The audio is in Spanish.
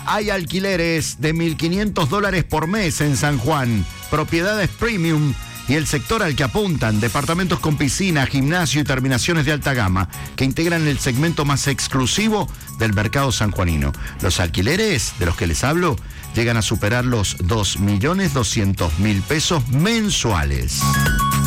hay alquileres de $1.500 por mes en San Juan, propiedades premium y el sector al que apuntan, departamentos con piscina, gimnasio y terminaciones de alta gama, que integran el segmento más exclusivo del mercado sanjuanino. Los alquileres de los que les hablo llegan a superar los 2.200.000 pesos mensuales.